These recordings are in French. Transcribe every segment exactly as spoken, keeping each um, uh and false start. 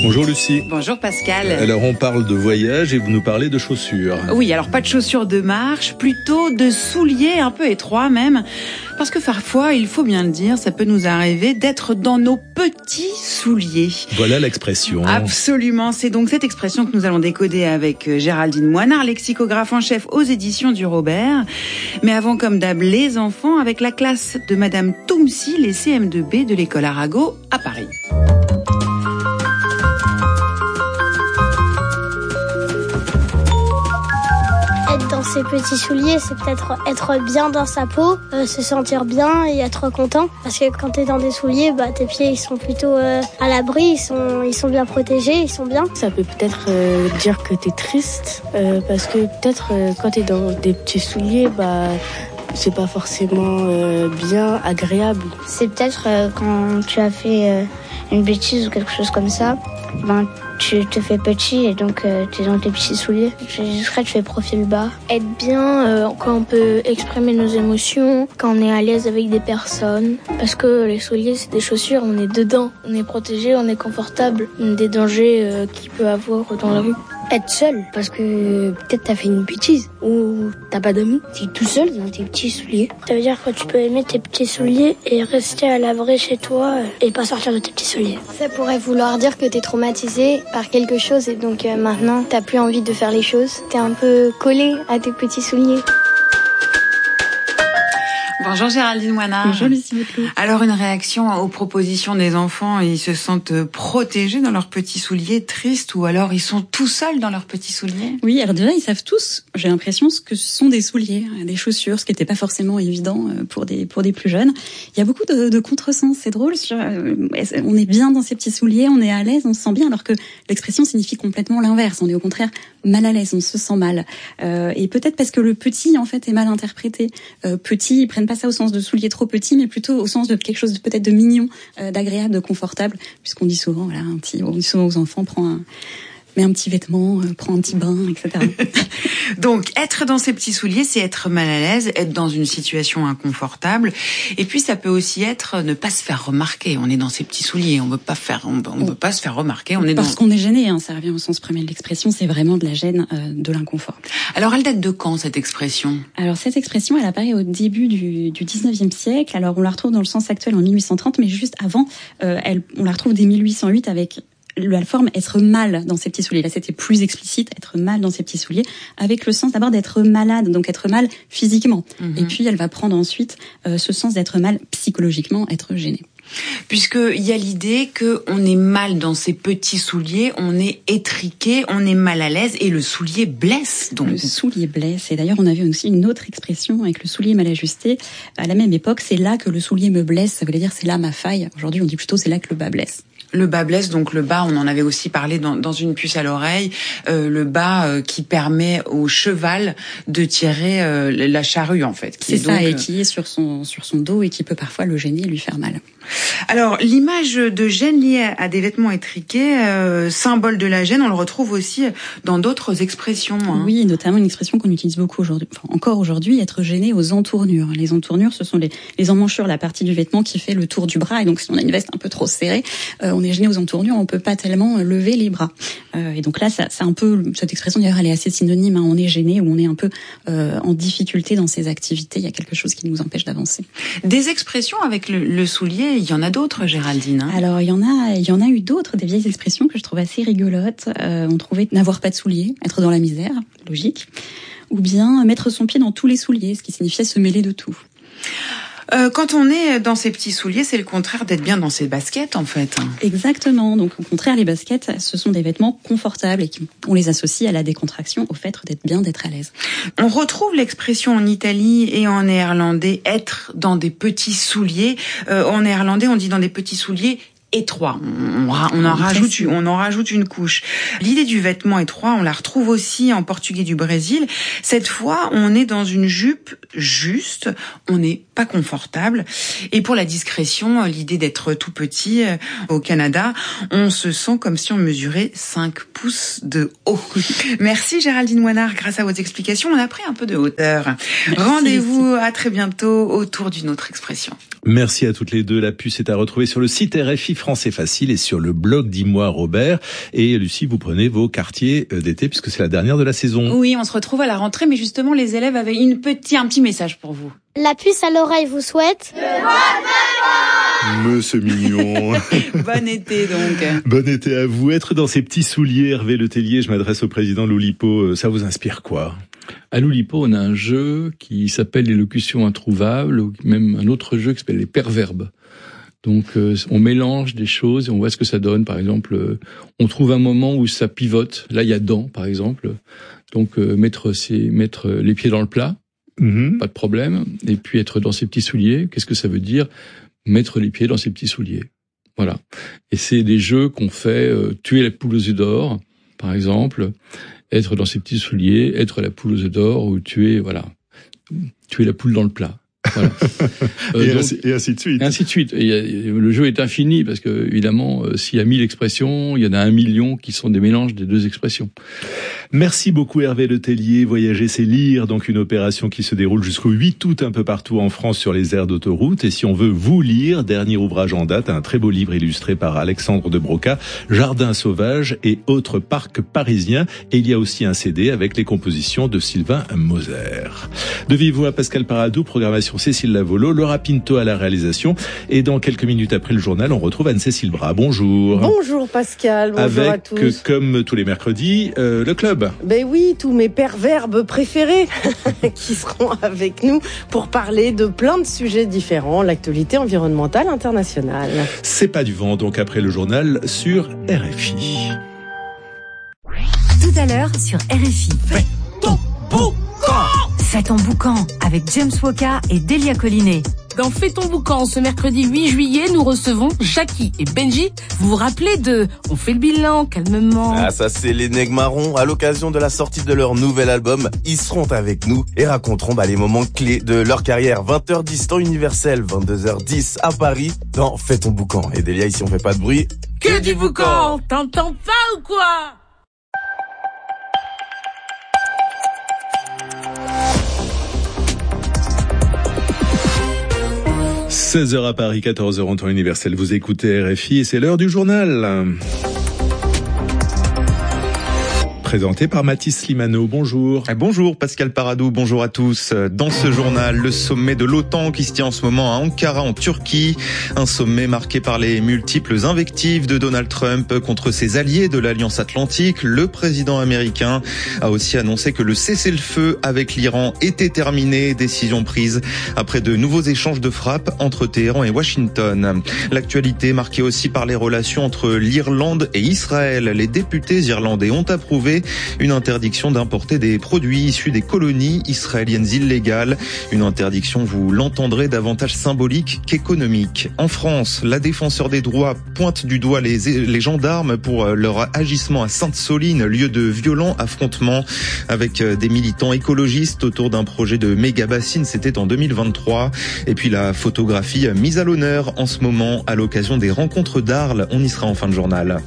Bonjour Lucie. Bonjour Pascal. Alors on parle de voyage et vous nous parlez de chaussures. Oui, alors pas de chaussures de marche, plutôt de souliers un peu étroits même. Parce que parfois, il faut bien le dire, ça peut nous arriver d'être dans nos petits souliers. Voilà l'expression. Absolument, c'est donc cette expression que nous allons décoder avec Géraldine Moinard, lexicographe en chef aux éditions du Robert. Mais avant, comme d'hab, les enfants avec la classe de Madame Toumsi, les C M deux B de l'école Arago à Paris. Dans ses petits souliers, c'est peut-être être bien dans sa peau, euh, se sentir bien et être content. Parce que quand t'es dans des souliers, bah, tes pieds ils sont plutôt euh, à l'abri, ils sont, ils sont bien protégés, ils sont bien. Ça peut peut-être euh, dire que t'es triste, euh, parce que peut-être euh, quand t'es dans des petits souliers, bah, c'est pas forcément euh, bien agréable. C'est peut-être euh, quand tu as fait euh, une bêtise ou quelque chose comme ça, ben tu te fais petit et donc euh, tu es dans tes petits souliers. Je serais tu fais profil bas. Être bien euh, quand on peut exprimer nos émotions, quand on est à l'aise avec des personnes. Parce que les souliers, c'est des chaussures, on est dedans, on est protégé, on est confortable. Des dangers euh, qu'il peut avoir dans la rue. Être seul, parce que peut-être t'as fait une bêtise ou t'as pas d'amis, t'es tout seul dans tes petits souliers. Ça veut dire que tu peux aimer tes petits souliers et rester à l'abri chez toi et pas sortir de tes petits souliers. Ça pourrait vouloir dire que t'es traumatisé par quelque chose et donc euh, maintenant t'as plus envie de faire les choses. T'es un peu collé à tes petits souliers. Bonjour Géraldine Moinard. Bonjour Lucie Bouteloup. Alors une réaction aux propositions des enfants, ils se sentent protégés dans leurs petits souliers, tristes, ou alors ils sont tout seuls dans leurs petits souliers? Oui, alors déjà ils savent tous, j'ai l'impression, ce que ce sont des souliers, des chaussures, ce qui n'était pas forcément évident pour des pour des plus jeunes. Il y a beaucoup de, de contresens, c'est drôle. Sur, on est bien dans ces petits souliers, on est à l'aise, on se sent bien, alors que l'expression signifie complètement l'inverse. On est au contraire mal à l'aise, on se sent mal. Euh, et peut-être parce que le petit en fait est mal interprété. Euh, petit, ils prennent pas ça au sens de souliers trop petits, mais plutôt au sens de quelque chose de peut-être de mignon, euh, d'agréable, de confortable, puisqu'on dit souvent, voilà, un petit, on dit souvent aux enfants, prends un, mets un petit vêtement, euh, prends un petit bain, et cetera. Donc, être dans ces petits souliers, c'est être mal à l'aise, être dans une situation inconfortable. Et puis, ça peut aussi être ne pas se faire remarquer. On est dans ces petits souliers, on veut pas faire, on, on veut pas se faire remarquer. On est parce dans... qu'on est gêné, hein, ça revient au sens premier de l'expression. C'est vraiment de la gêne, euh, de l'inconfort. Alors, elle date de quand cette expression? Alors, cette expression, elle apparaît au début du, du dix-neuvième siècle. Alors, on la retrouve dans le sens actuel en mille huit cent trente, mais juste avant, euh, elle, on la retrouve dès mille huit cent huit avec la forme être mal dans ses petits souliers. Là, c'était plus explicite, être mal dans ses petits souliers, avec le sens d'abord d'être malade, donc être mal physiquement. Mmh. Et puis, elle va prendre ensuite euh, ce sens d'être mal psychologiquement, être gêné. Puisqu'il y a l'idée qu'on est mal dans ses petits souliers, on est étriqué, on est mal à l'aise, et le soulier blesse. Donc. Le soulier blesse. Et d'ailleurs, on avait aussi une autre expression avec le soulier mal ajusté. À la même époque, c'est là que le soulier me blesse. Ça voulait dire c'est là ma faille. Aujourd'hui, on dit plutôt c'est là que le bas blesse. Le bas blesse, donc le bas, on en avait aussi parlé dans, dans une puce à l'oreille, euh, le bas euh, qui permet au cheval de tirer euh, la charrue en fait. C'est ça, donc, et qui est sur son sur son dos et qui peut parfois le gêner et lui faire mal. Alors l'image de gêne liée à, à des vêtements étriqués, euh, symbole de la gêne, on le retrouve aussi dans d'autres expressions. Hein. Oui, notamment une expression qu'on utilise beaucoup aujourd'hui, enfin, encore aujourd'hui, être gêné aux entournures. Les entournures, ce sont les, les emmanchures, la partie du vêtement qui fait le tour du bras. Et donc si on a une veste un peu trop serrée, euh, on est gêné aux entournures, on peut pas tellement lever les bras. Euh, et donc là, ça, c'est un peu cette expression d'ailleurs, elle est assez synonyme. Hein, on est gêné ou on est un peu euh, en difficulté dans ses activités. Il y a quelque chose qui nous empêche d'avancer. Des expressions avec le, le soulier, il y en a d'autres, Géraldine. Hein. Alors il y en a, il y en a eu d'autres, des vieilles expressions que je trouve assez rigolotes. Euh, on trouvait n'avoir pas de souliers, être dans la misère, logique, ou bien mettre son pied dans tous les souliers, ce qui signifiait se mêler de tout. Euh, quand on est dans ses petits souliers, c'est le contraire d'être bien dans ses baskets, en fait. Exactement. Donc, au contraire, les baskets, ce sont des vêtements confortables et on les associe à la décontraction, au fait d'être bien, d'être à l'aise. On retrouve l'expression en Italie et en néerlandais, être dans des petits souliers. Euh, en néerlandais, on dit dans des petits souliers étroit. On, on, on en rajoute, on en rajoute une couche. L'idée du vêtement étroit, on la retrouve aussi en portugais du Brésil. Cette fois, on est dans une jupe juste, on est pas confortable. Et pour la discrétion, l'idée d'être tout petit, au Canada, on se sent comme si on mesurait cinq pouces de haut. Merci Géraldine Moinard, grâce à vos explications, on a pris un peu de hauteur. Merci. Rendez-vous à très bientôt autour d'une autre expression. Merci à toutes les deux. La puce est à retrouver sur le site R F I Français Facile et sur le blog Dis-moi Robert. Et Lucie, vous prenez vos quartiers d'été puisque c'est la dernière de la saison. Oui, on se retrouve à la rentrée, mais justement les élèves avaient une petit, un petit message pour vous. La puce à l'oreille vous souhaite Mais c'est mignon. Bon été donc. Bon été à vous. Être dans ces petits souliers, Hervé Letellier, je m'adresse au président Loulipo, ça vous inspire quoi ? À Loulipo, on a un jeu qui s'appelle l'élocution introuvable, ou même un autre jeu qui s'appelle les perverbes. Donc euh, on mélange des choses et on voit ce que ça donne. Par exemple, euh, on trouve un moment où ça pivote. Là, il y a dents, par exemple. Donc euh, mettre, ses, mettre les pieds dans le plat, mmh. pas de problème. Et puis être dans ses petits souliers, qu'est-ce que ça veut dire ? Mettre les pieds dans ses petits souliers. Voilà. Et c'est des jeux qu'on fait, euh, tuer la poule aux œufs d'or, par exemple, être dans ses petits souliers, être la poule aux œufs d'or, ou tuer, voilà, tuer la poule dans le plat. Voilà. Euh, et, donc, ainsi, et ainsi de suite. Et ainsi de suite. Et, et, le jeu est infini parce que, évidemment, euh, s'il y a mille expressions, il y en a un million qui sont des mélanges des deux expressions. Merci beaucoup Hervé Letellier. Voyager, c'est lire, donc une opération qui se déroule jusqu'au huit août un peu partout en France sur les aires d'autoroute. Et si on veut vous lire, dernier ouvrage en date, un très beau livre illustré par Alexandre de Broca, Jardins sauvages et autres parcs parisiens. Et il y a aussi un C D avec les compositions de Sylvain Moser. De vive voix, Pascal Paradou, programmation Cécile Lavolo, Laura Pinto à la réalisation. Et dans quelques minutes après le journal, on retrouve Anne-Cécile Bras. Bonjour. Bonjour Pascal, bonjour avec, à tous. Comme tous les mercredis, euh, le club. Ben oui, tous mes perverbes préférés qui seront avec nous pour parler de plein de sujets différents, l'actualité environnementale internationale. C'est pas du vent, donc après le journal sur R F I. Tout à l'heure sur R F I. Fais ton boucan. Fais ton boucan avec James Woka et Delia Collinet. Dans Fais ton boucan, ce mercredi huit juillet, nous recevons Jackie et Benji. Vous vous rappelez de On fait le bilan, calmement. Ah, ça c'est les Nègres Marrons. À l'occasion de la sortie de leur nouvel album, ils seront avec nous et raconteront bah, les moments clés de leur carrière. vingt heures dix temps universel, vingt-deux heures dix à Paris, dans Fais ton boucan. Et Delia, ici on fait pas de bruit. Que du boucan! T'entends pas ou quoi? seize heures à Paris, quatorze heures en temps universel. Vous écoutez R F I et c'est l'heure du journal. Présenté par Mathis Slimano. Bonjour. Bonjour Pascal Paradou, bonjour à tous. Dans ce journal, le sommet de l'OTAN qui se tient en ce moment à Ankara en Turquie. Un sommet marqué par les multiples invectives de Donald Trump contre ses alliés de l'Alliance Atlantique. Le président américain a aussi annoncé que le cessez-le-feu avec l'Iran était terminé. Décision prise après de nouveaux échanges de frappes entre Téhéran et Washington. L'actualité marquée aussi par les relations entre l'Irlande et Israël. Les députés irlandais ont approuvé une interdiction d'importer des produits issus des colonies israéliennes illégales. Une interdiction, vous l'entendrez, davantage symbolique qu'économique. En France, la défenseure des droits pointe du doigt les, les gendarmes pour leur agissement à Sainte-Soline, lieu de violents affrontements avec des militants écologistes autour d'un projet de méga-bassine. C'était en deux mille vingt-trois. Et puis la photographie mise à l'honneur en ce moment à l'occasion des rencontres d'Arles. On y sera en fin de journal.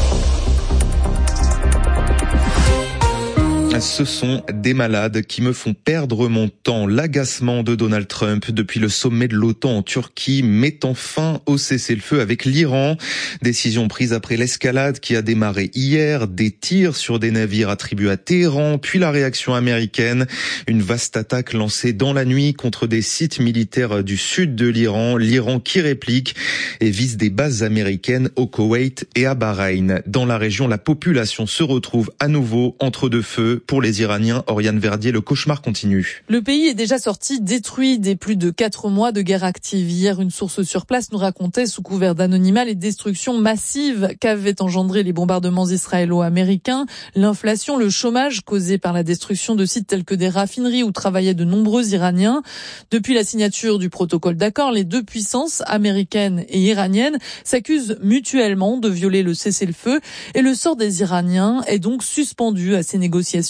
Ce sont des malades qui me font perdre mon temps. L'agacement de Donald Trump depuis le sommet de l'OTAN en Turquie mettant fin au cessez-le-feu avec l'Iran. Décision prise après l'escalade qui a démarré hier, des tirs sur des navires attribués à Téhéran, puis la réaction américaine. Une vaste attaque lancée dans la nuit contre des sites militaires du sud de l'Iran. L'Iran qui réplique et vise des bases américaines au Koweït et à Bahreïn. Dans la région, la population se retrouve à nouveau entre deux feux. Pour les Iraniens, Oriane Verdier, le cauchemar continue. Le pays est déjà sorti détruit des plus de quatre mois de guerre active. Hier, une source sur place nous racontait, sous couvert d'anonymat, les destructions massives qu'avaient engendré les bombardements israélo-américains, l'inflation, le chômage causé par la destruction de sites tels que des raffineries où travaillaient de nombreux Iraniens. Depuis la signature du protocole d'accord, les deux puissances, américaines et iraniennes, s'accusent mutuellement de violer le cessez-le-feu et le sort des Iraniens est donc suspendu à ces négociations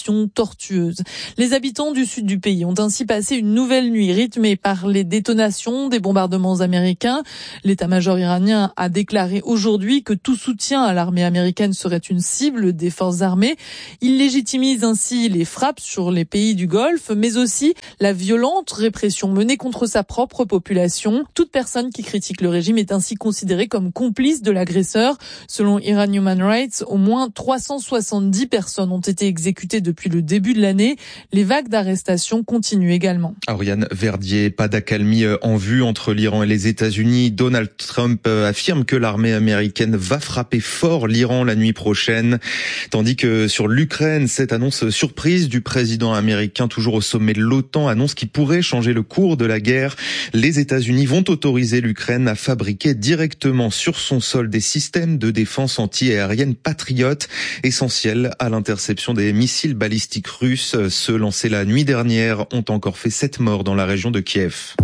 conditions tortueuses. Les habitants du sud du pays ont ainsi passé une nouvelle nuit rythmée par les détonations des bombardements américains. L'état-major iranien a déclaré aujourd'hui que tout soutien à l'armée américaine serait une cible des forces armées. Il légitimise ainsi les frappes sur les pays du Golfe, mais aussi la violente répression menée contre sa propre population. Toute personne qui critique le régime est ainsi considérée comme complice de l'agresseur. Selon Iran Human Rights, au moins trois cent soixante-dix personnes ont été exécutées depuis le début de l'année. Les vagues d'arrestations continuent également. Ariane Verdier, pas d'accalmie en vue entre l'Iran et les États-Unis. Donald Trump affirme que l'armée américaine va frapper fort l'Iran la nuit prochaine. Tandis que sur l'Ukraine, cette annonce surprise du président américain, toujours au sommet de l'OTAN, annonce qui pourrait changer le cours de la guerre. Les États-Unis vont autoriser l'Ukraine à fabriquer directement sur son sol des systèmes de défense anti-aérienne Patriot, essentiels à l'interception des missiles balistiques russes. Ceux lancés la nuit dernière ont encore fait sept morts dans la région de Kiev.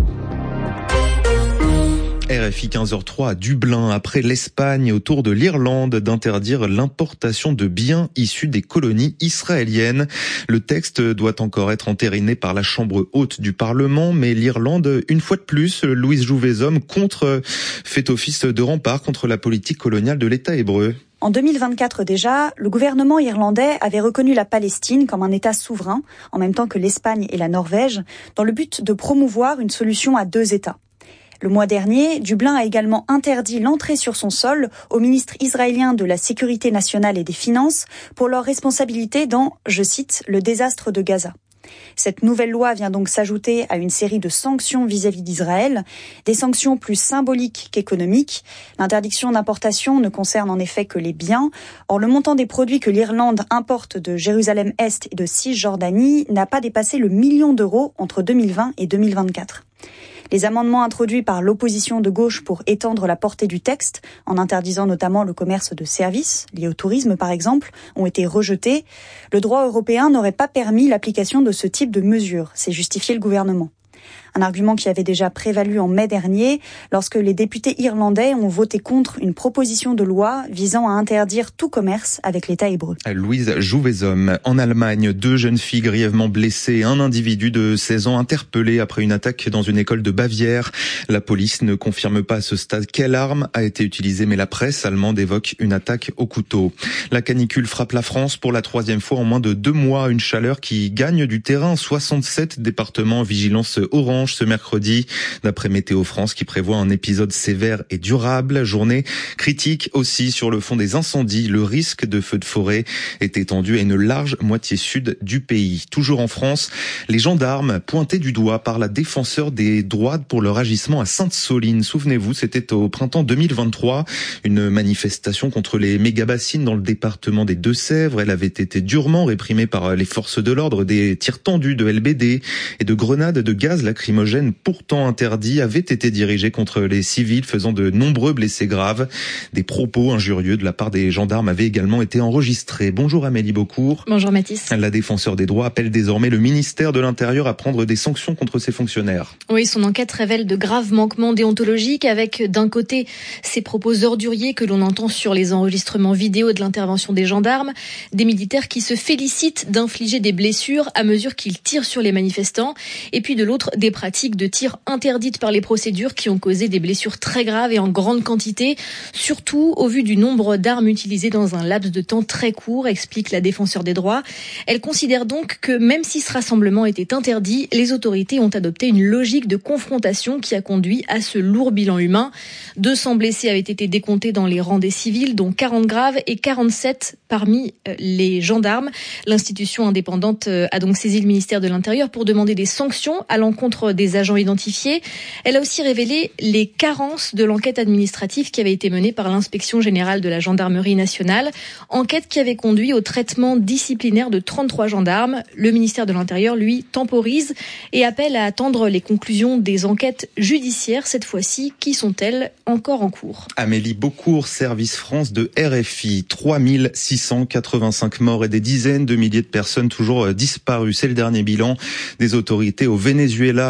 R F I quinze heures trois à Dublin, après l'Espagne, au tour de l'Irlande d'interdire l'importation de biens issus des colonies israéliennes. Le texte doit encore être entériné par la Chambre haute du Parlement, mais l'Irlande, une fois de plus, Louise Jouvezhomme, contre, fait office de rempart contre la politique coloniale de l'État hébreu. En deux mille vingt-quatre déjà, le gouvernement irlandais avait reconnu la Palestine comme un État souverain, en même temps que l'Espagne et la Norvège, dans le but de promouvoir une solution à deux États. Le mois dernier, Dublin a également interdit l'entrée sur son sol aux ministres israéliens de la Sécurité nationale et des Finances pour leur responsabilité dans, je cite, le désastre de Gaza. Cette nouvelle loi vient donc s'ajouter à une série de sanctions vis-à-vis d'Israël, des sanctions plus symboliques qu'économiques. L'interdiction d'importation ne concerne en effet que les biens. Or, le montant des produits que l'Irlande importe de Jérusalem-Est et de Cisjordanie n'a pas dépassé le million d'euros entre deux mille vingt et deux mille vingt-quatre. Les amendements introduits par l'opposition de gauche pour étendre la portée du texte, en interdisant notamment le commerce de services, liés au tourisme par exemple, ont été rejetés. Le droit européen n'aurait pas permis l'application de ce type de mesures, c'est justifié le gouvernement. Un argument qui avait déjà prévalu en mai dernier, lorsque les députés irlandais ont voté contre une proposition de loi visant à interdire tout commerce avec l'État hébreu. Louise Jouvezhomme. En Allemagne, deux jeunes filles grièvement blessées, un individu de seize ans interpellé après une attaque dans une école de Bavière. La police ne confirme pas à ce stade quelle arme a été utilisée, mais la presse allemande évoque une attaque au couteau. La canicule frappe la France pour la troisième fois en moins de deux mois. Une chaleur qui gagne du terrain. soixante-sept départements en vigilance orange ce mercredi, d'après Météo France, qui prévoit un épisode sévère et durable. Journée critique aussi sur le fond des incendies. Le risque de feux de forêt est étendu à une large moitié sud du pays. Toujours en France, les gendarmes pointés du doigt par la défenseur des droits pour leur agissement à Sainte-Soline. Souvenez-vous, c'était au printemps deux mille vingt-trois, une manifestation contre les méga-bassines dans le département des Deux-Sèvres. Elle avait été durement réprimée par les forces de l'ordre. Des tirs tendus de L B D et de grenades de gaz lacrymogène pourtant interdits avaient été dirigés contre les civils, faisant de nombreux blessés graves. Des propos injurieux de la part des gendarmes avaient également été enregistrés. Bonjour Amélie Beaucourt. Bonjour Mathis. La défenseure des droits appelle désormais le ministère de l'Intérieur à prendre des sanctions contre ses fonctionnaires. Oui, son enquête révèle de graves manquements déontologiques avec d'un côté ces propos orduriers que l'on entend sur les enregistrements vidéo de l'intervention des gendarmes, des militaires qui se félicitent d'infliger des blessures à mesure qu'ils tirent sur les manifestants, et puis de l'autre des pratiques de tir interdites par les procédures qui ont causé des blessures très graves et en grande quantité, surtout au vu du nombre d'armes utilisées dans un laps de temps très court, explique la défenseure des droits. Elle considère donc que même si ce rassemblement était interdit, les autorités ont adopté une logique de confrontation qui a conduit à ce lourd bilan humain. deux cents blessés avaient été décomptés dans les rangs des civils, dont quarante graves et quarante-sept parmi les gendarmes. L'institution indépendante a donc saisi le ministère de l'Intérieur pour demander des sanctions à l'encontre des agents identifiés. Elle a aussi révélé les carences de l'enquête administrative qui avait été menée par l'inspection générale de la gendarmerie nationale. Enquête qui avait conduit au traitement disciplinaire de trente-trois gendarmes. Le ministère de l'Intérieur, lui, temporise et appelle à attendre les conclusions des enquêtes judiciaires, cette fois-ci, qui sont-elles encore en cours. Amélie Beaucourt, service France de R F I. trois mille six cent quatre-vingt-cinq morts et des dizaines de milliers de personnes toujours disparues. C'est le dernier bilan des autorités au Venezuela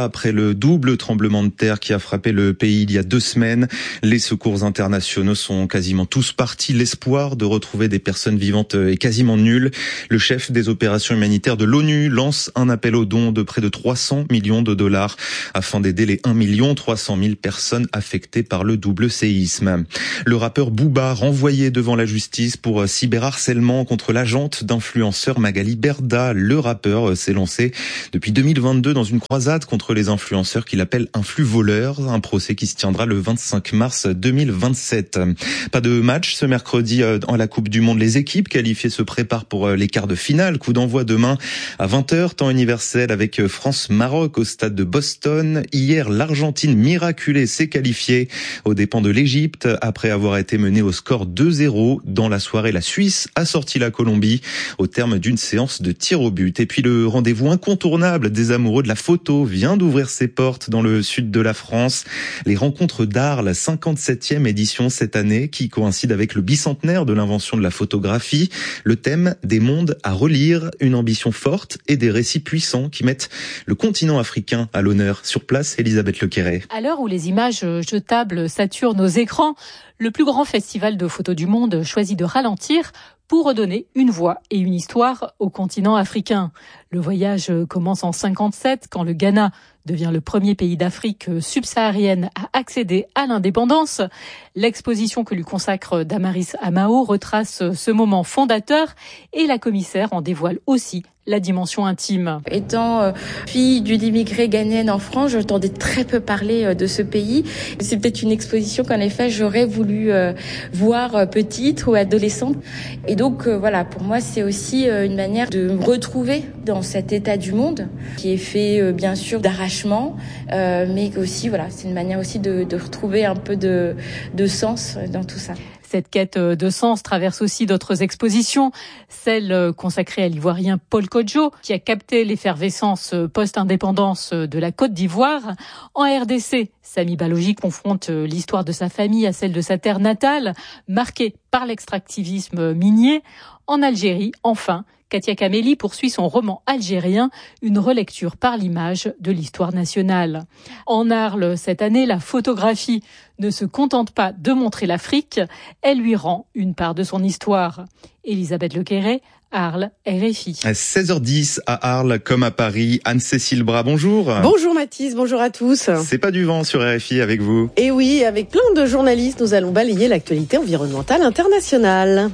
après le double tremblement de terre qui a frappé le pays il y a deux semaines. Les secours internationaux sont quasiment tous partis. L'espoir de retrouver des personnes vivantes est quasiment nul. Le chef des opérations humanitaires de l'ONU lance un appel aux dons de près de trois cents millions de dollars afin d'aider les un million trois cent mille personnes affectées par le double séisme. Le rappeur Booba renvoyé devant la justice pour cyberharcèlement contre l'agente d'influenceur Magali Berda. Le rappeur s'est lancé depuis deux mille vingt-deux dans une croisade contre les influenceurs qu'il appelle influ-voleurs. Un procès qui se tiendra le vingt-cinq mars deux mille vingt-sept. Pas de match ce mercredi dans la Coupe du Monde. Les équipes qualifiées se préparent pour les quarts de finale. Coup d'envoi demain à vingt heures, temps universel, avec France-Maroc au stade de Boston. Hier, l'Argentine miraculée s'est qualifiée aux dépens de l'Égypte après avoir été menée au score deux zéro. Dans la soirée, la Suisse a sorti la Colombie au terme d'une séance de tir au but. Et puis le rendez-vous incontournable des amoureux de la photo vient d'ouvrir ses portes dans le sud de la France. Les rencontres d'Arles, cinquante-septième édition cette année, qui coïncide avec le bicentenaire de l'invention de la photographie. Le thème des mondes à relire, une ambition forte et des récits puissants qui mettent le continent africain à l'honneur. Sur place, Elisabeth Lequéré. À l'heure où les images jetables saturent nos écrans, le plus grand festival de photos du monde choisit de ralentir pour redonner une voix et une histoire au continent africain. Le voyage commence en cinquante-sept quand le Ghana devient le premier pays d'Afrique subsaharienne à accéder à l'indépendance. L'exposition que lui consacre Damaris Amao retrace ce moment fondateur et la commissaire en dévoile aussi la dimension intime. Étant euh, fille d'une immigrée ghanéenne en France, j'entendais très peu parler euh, de ce pays. C'est peut-être une exposition qu'en effet j'aurais voulu euh, voir euh, petite ou adolescente. Et donc euh, voilà, pour moi c'est aussi euh, une manière de me retrouver dans cet état du monde qui est fait euh, bien sûr d'arrachement, euh, mais aussi voilà, c'est une manière aussi de, de retrouver un peu de, de sens dans tout ça. Cette quête de sens traverse aussi d'autres expositions, celle consacrée à l'ivoirien Paul Kodjo, qui a capté l'effervescence post-indépendance de la Côte d'Ivoire. En R D C, Samy Balogi confronte l'histoire de sa famille à celle de sa terre natale, marquée par l'extractivisme minier. En Algérie, enfin, Katia Kameli poursuit son roman algérien, une relecture par l'image de l'histoire nationale. En Arles, cette année, la photographie ne se contente pas de montrer l'Afrique, elle lui rend une part de son histoire. Elisabeth Lequéré, Arles, R F I. À seize heures dix à Arles, comme à Paris, Anne-Cécile Bras, bonjour. Bonjour Mathis, bonjour à tous. C'est pas du vent sur R F I avec vous. Et oui, avec plein de journalistes, nous allons balayer l'actualité environnementale internationale.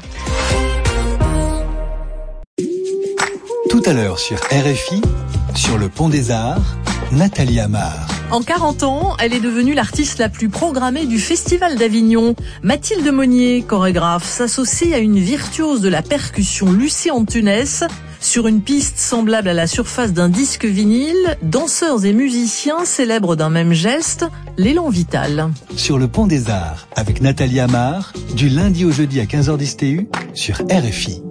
Tout à l'heure sur R F I, sur le Pont des Arts, Nathalie Amar. En quarante ans, elle est devenue l'artiste la plus programmée du Festival d'Avignon. Mathilde Monnier, chorégraphe, s'associe à une virtuose de la percussion, Lucie Antunes. Sur une piste semblable à la surface d'un disque vinyle, danseurs et musiciens célèbrent d'un même geste l'élan vital. Sur le Pont des Arts, avec Nathalie Amar, du lundi au jeudi à quinze heures dix T U, sur R F I.